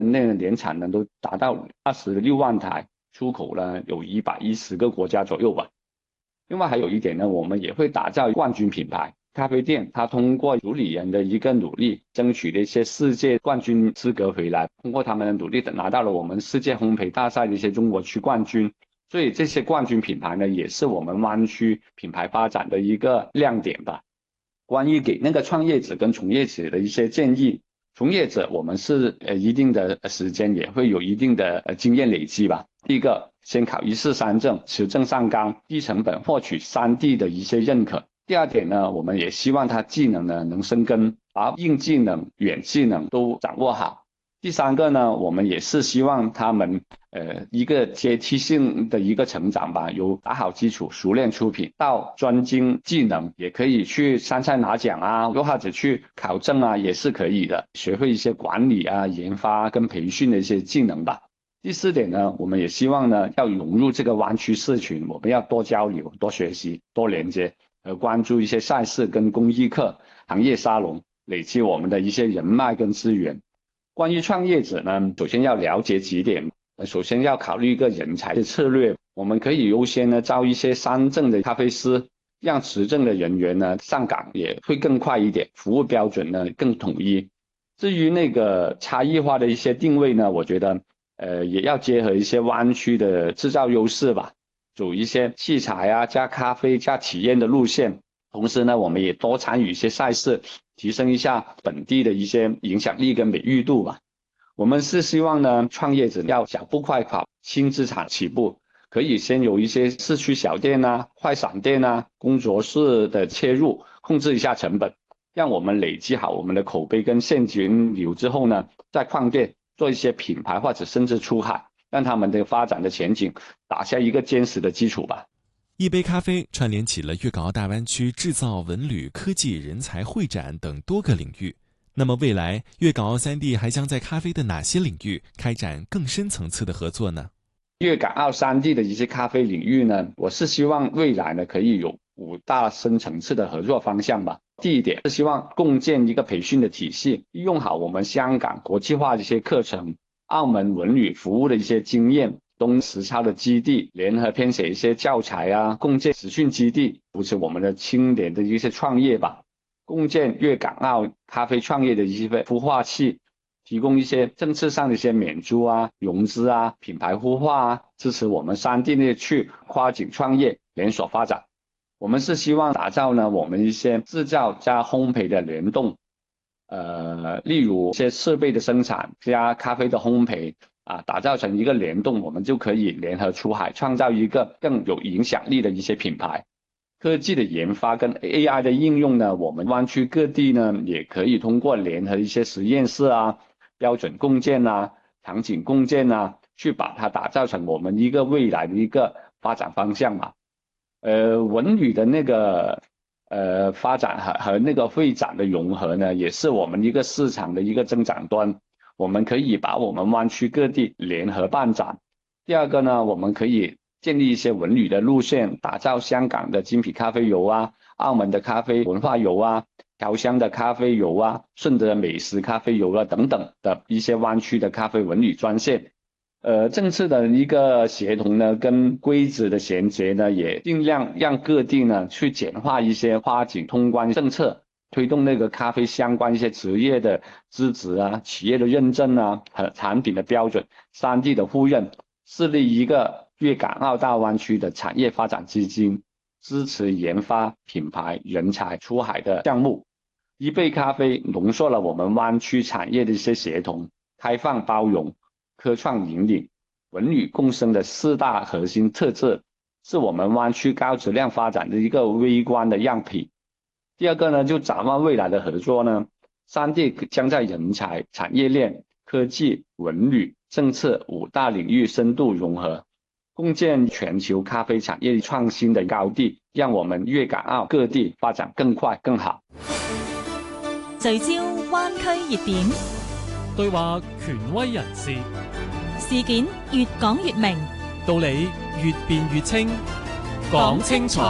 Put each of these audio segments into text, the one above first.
那个年产能都达到26万台，出口呢有110个国家左右吧。另外还有一点呢，我们也会打造冠军品牌。咖啡店它通过主理人的一个努力，争取了一些世界冠军资格回来，通过他们的努力拿到了我们世界烘焙大赛的一些中国区冠军。所以这些冠军品牌呢，也是我们湾区品牌发展的一个亮点吧。关于给那个创业者跟从业者的一些建议，从业者我们是一定的时间也会有一定的经验累积吧。第一个，先考143证，持证上岗，低成本获取3D的一些认可。第二点呢，我们也希望他技能呢能深耕，把硬技能、软技能都掌握好。第三个呢，我们也是希望他们一个阶梯性的一个成长吧，由打好基础、熟练出品到专精技能，也可以去参赛拿奖啊，又或者去考证啊，也是可以的，学会一些管理啊、研发跟培训的一些技能吧。第四点呢，我们也希望呢要融入这个湾区社群，我们要多交流、多学习、多连接，关注一些赛事跟公益课、行业沙龙，累积我们的一些人脉跟资源。关于创业者呢，首先要了解几点，首先要考虑一个人才的策略，我们可以优先呢招一些3证的咖啡师，让持证的人员呢上岗也会更快一点，服务标准呢更统一。至于那个差异化的一些定位呢，我觉得也要结合一些湾区的制造优势吧，走一些器材啊加咖啡加体验的路线。同时呢，我们也多参与一些赛事，提升一下本地的一些影响力跟美誉度吧。我们是希望呢，创业者要小步快跑，轻资产起步，可以先有一些市区小店啊、快闪店啊、工作室的切入，控制一下成本，让我们累积好我们的口碑跟现金流之后呢，再创店做一些品牌或者甚至出海，让他们的发展的前景打下一个坚实的基础吧。 一杯咖啡串联起了粤港澳大湾区制造、文旅、科技、人才会展等多个领域。那么未来粤港澳3地还将在咖啡的哪些领域开展更深层次的合作呢？ 粤港澳3地的一些咖啡领域呢，我是希望未来呢可以有5大深层次的合作方向吧。第一点是希望共建一个培训的体系，利用好我们香港国际化的一些课程、澳门文旅服务的一些经验、东实操的基地，联合编写一些教材啊，共建实训基地，扶持我们的青年的一些创业吧。共建粤港澳咖啡创业的一些孵化器，提供一些政策上的一些免租啊、融资啊、品牌孵化啊，支持我们3地内去跨境创业、连锁发展。我们是希望打造呢，我们一些制造加烘焙的联动，例如一些设备的生产加咖啡的烘焙啊，打造成一个联动，我们就可以联合出海，创造一个更有影响力的一些品牌。科技的研发跟 AI 的应用呢，我们湾区各地呢也可以通过联合一些实验室啊、标准共建啊、场景共建啊，去把它打造成我们一个未来的一个发展方向嘛。文旅的那个发展和那个会展的融合呢，也是我们一个市场的一个增长端。我们可以把我们湾区各地联合办展。第二个呢，我们可以建立一些文旅的路线，打造香港的精品咖啡游啊，澳门的咖啡文化游啊，侨乡的咖啡游啊，顺德美食咖啡游啊等等的一些湾区的咖啡文旅专线。政策的一个协同呢，跟规则的衔接呢，也尽量让各地呢去简化一些跨境通关政策，推动那个咖啡相关一些职业的资质啊、企业的认证啊和产品的标准，3地的互认，设立一个粤港澳大湾区的产业发展基金，支持研发品牌、人才出海的项目。一杯咖啡浓缩了我们湾区产业的一些协同、开放包容、科创引领、文旅共生的4大核心特质，是我们湾区高质量发展的一个微观的样品。第二个呢，就展望未来的合作呢，3地将在人才、产业链、科技、文旅、政策5大领域深度融合，共建全球咖啡产业创新的高地，让我們粵港澳各地發展更快更好。 聚焦灣區熱點， 對話權威人士， 事件越講越明， 道理越辯越清，講清楚。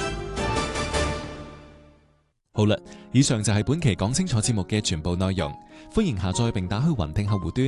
好啦，以上就係本期講清楚節目嘅全部內容。 歡迎下載並打開雲聽客戶端，